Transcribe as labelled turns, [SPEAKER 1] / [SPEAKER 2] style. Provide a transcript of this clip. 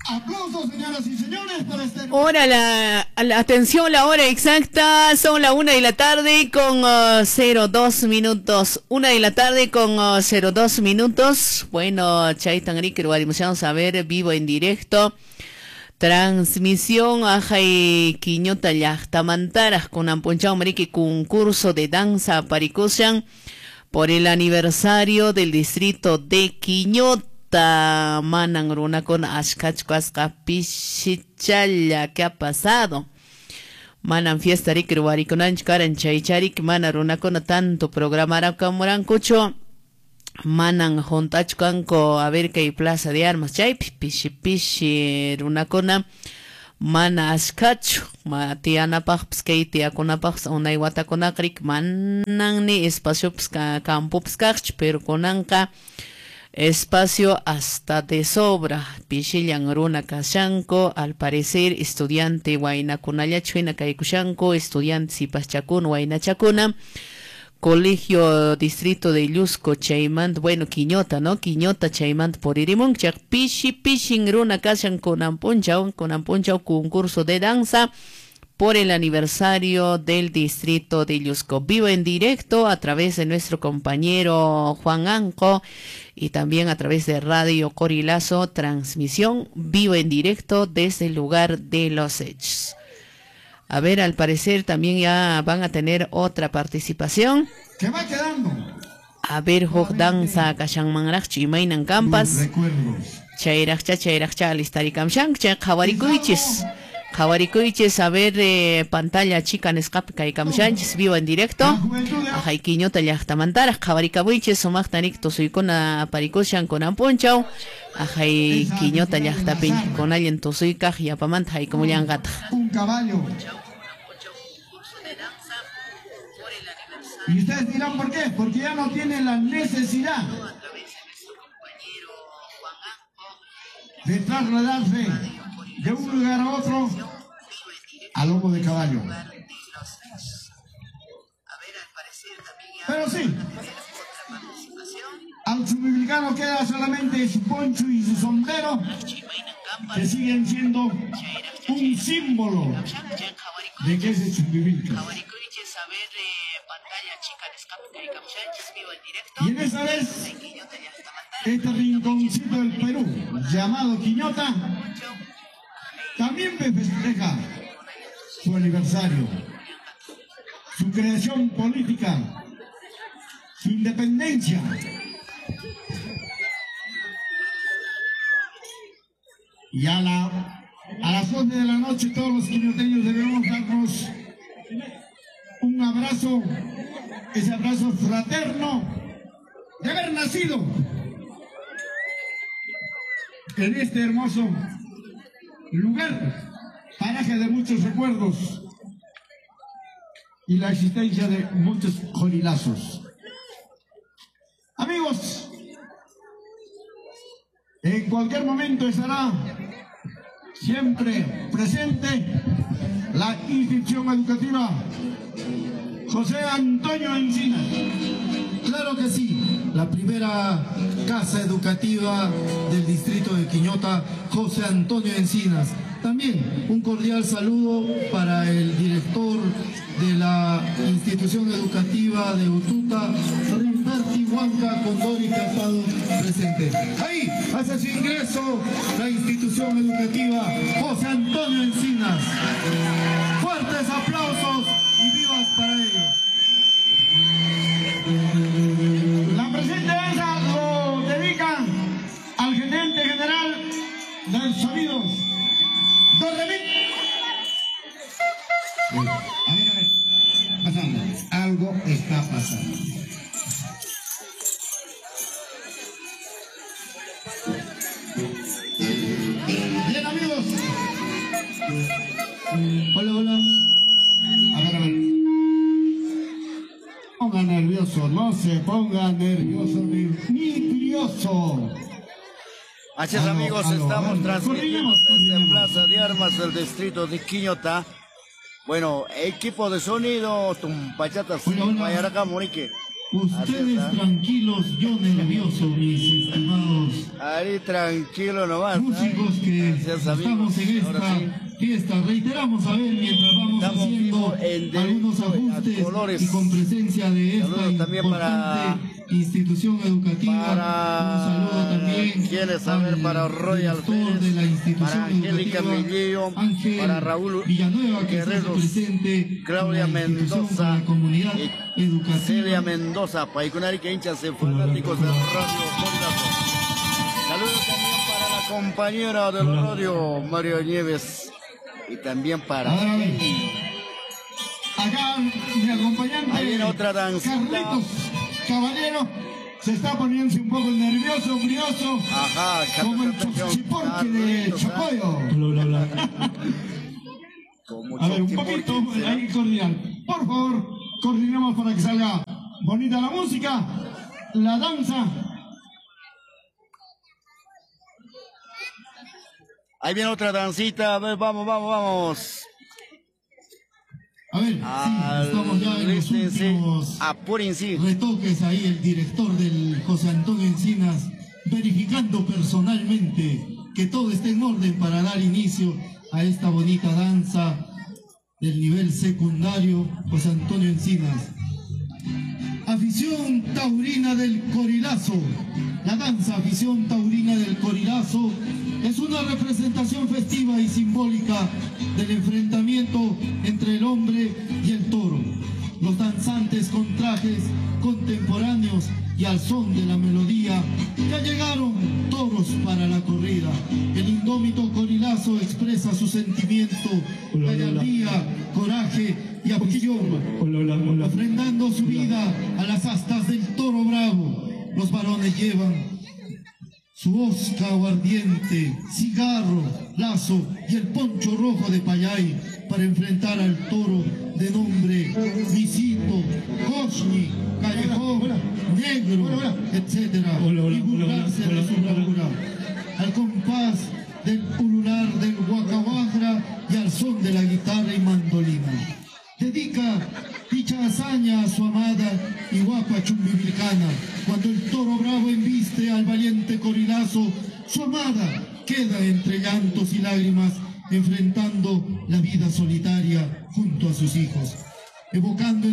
[SPEAKER 1] Aplausos, señoras y señores, para este...
[SPEAKER 2] Atención, la hora exacta, son la 1 de la tarde con 02 minutos. 1 de la tarde con 02 minutos. Bueno, Chaitan Riker, vamos a ver vivo en directo. Transmisión Ajay Quiñota Yachtamantaras con Amponchao Marique, concurso de danza Paricusian por el aniversario del distrito de Quiñota. Manan runa con ashkachkasqa pichichalla, ¿qué ha pasado? Manan fiesta rik ruarikunanch karan chaycharik mana runa con tanto programara kamurankucho manan juntachkanko a ver que hay plaza de armas chay pichi runa kona mana ashkachu matianapaq pskay tiakunapaq unay watakunakrik manan ni espacio campo pskach pero konanka espacio hasta de sobra. Pichillan runa kashanko, al parecer estudiante Huayna Kunaya Chuena Kaikushanko, estudiante Sipaschakun Huayna Chakuna, colegio distrito de Ilusco Chaymant, bueno Quiñota, ¿no? Quiñota Chaymant por Irimón, Chak Pishin runa kashan con Ampunchao concurso de danza por el aniversario del distrito de Ilusco. Vivo en directo a través de nuestro compañero Juan Anco y también a través de Radio Corilazo, transmisión vivo en directo desde el lugar de los hechos. A ver, al parecer también ya van a tener otra participación.
[SPEAKER 1] ¿Qué va quedando?
[SPEAKER 2] A ver, danza Kashanmanrach y Mainan Campas. Chayrachcha, Alistarikamshank, Javarikuichis. Javarikuiches, a ver, pantalla chica en escape y camchanches vivo en directo. Ajay Quiñota Yachtamantaras, Javarikabuiches, Somachtanik, Tosuicona Paricoshan con Amponchao. Ajay Quiñota Yachtapin con alguien Tosuicaj y Apamanta y como Yangata.
[SPEAKER 1] Un caballo. Y ustedes dirán por qué, porque ya no tienen la necesidad de trasladarse de un lugar a otro a lomo de caballo. Pero sí, al suburbicano queda solamente su poncho y su sombrero, que siguen siendo un símbolo de que es el suburbicano. Y en esta vez, este rinconcito del Perú, llamado Quiñota, también festeja su aniversario, su creación política, su independencia. Y a las 11 de la noche todos los quinoteños debemos darnos un abrazo, ese abrazo fraterno de haber nacido en este hermoso lugar, paraje de muchos recuerdos y la existencia de muchos jorilazos. Amigos, en cualquier momento estará siempre presente la institución educativa José Antonio Encinas.
[SPEAKER 3] Claro que sí, la primera casa educativa del distrito de Quiñota, José Antonio Encinas. También un cordial saludo para el director de la institución educativa de Ututa, Rimberti Huanca Condori, que ha estado presente. Ahí hace su ingreso la institución educativa José Antonio Encinas. Fuertes aplausos y vivas para ellos.
[SPEAKER 1] La presente danza lo dedican al gerente general del Sonidos, Don Remit.
[SPEAKER 3] A ver, pasando. Algo está pasando.
[SPEAKER 1] Bien, amigos.
[SPEAKER 3] Hola, hola.
[SPEAKER 1] A ver. Ponga nervioso, no se ponga nervioso ni trioso.
[SPEAKER 4] Así es, amigos, estamos transmitiendo desde Plaza de Armas del distrito de Quiñota. Bueno, equipo de sonido, Tumpachatas, Mayaraca, Morique.
[SPEAKER 3] Ustedes tranquilos, yo nervioso, mis estimados
[SPEAKER 4] Ahí tranquilo nomás.
[SPEAKER 3] músicos que estamos en esta fiesta. Reiteramos, a ver, mientras vamos haciendo algunos ajustes y con presencia de esta importante institución educativa. Un saludo también
[SPEAKER 4] quiere saber para Royal
[SPEAKER 3] Fest, de la institución
[SPEAKER 4] para Angélica Mellillo, para Raúl
[SPEAKER 3] Villanueva, que está presente,
[SPEAKER 4] Claudia Mendoza,
[SPEAKER 3] la comunidad educativa.
[SPEAKER 4] Celia Mendoza, Paikunari, que hinchas fanáticos del Radio Corilazo. Saludos también para la compañera del radio, Mario Nieves, y también para
[SPEAKER 1] acá mi acompañante.
[SPEAKER 4] Ahí viene otra dancita.
[SPEAKER 1] Carlitos Caballero se está poniéndose un poco nervioso, brioso.
[SPEAKER 4] Ajá,
[SPEAKER 1] como el chiporque de Chapoyo. A ver, un poquito ahí cordial. Por favor, coordinemos para que salga bonita la música, la danza.
[SPEAKER 4] Ahí viene otra dancita. A ver, vamos.
[SPEAKER 3] A ver, sí, estamos ya en los últimos retoques ahí, el director del José Antonio Encinas, verificando personalmente que todo esté en orden para dar inicio a esta bonita danza del nivel secundario José Antonio Encinas. Afición taurina del Corilazo. La danza afición taurina del Corilazo es una representación festiva y simbólica del enfrentamiento entre el hombre y el toro. Los danzantes con trajes contemporáneos y al son de la melodía ya llegaron toros para la corrida. El indómito Corilazo expresa su sentimiento, gallardía, coraje y afición, ofrendando su vida a las astas del toro bravo. Los varones llevan su osca aguardiente, cigarro, lazo y el poncho rojo de payay para enfrentar al toro de nombre Visito, Cochni, Callejón, Negro, etc. y burlarse de su bravura. Al compás del pulular del guacahuajra y al son de la guitarra y mandolina. Dedica dicha hazaña a su amada y guapa Chumbivilcana. Cuando el toro bravo embiste al valiente Corilazo, su amada queda entre llantos y lágrimas, enfrentando la vida solitaria junto a sus hijos, evocando